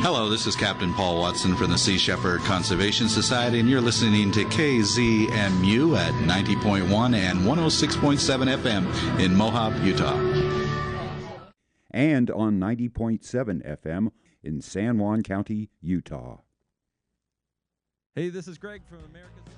Hello, this is Captain Paul Watson from the Sea Shepherd Conservation Society, and you're listening to KZMU at 90.1 and 106.7 FM in Mohawk, Utah. And on 90.7 FM in San Juan County, Utah. Hey, this is Greg from America's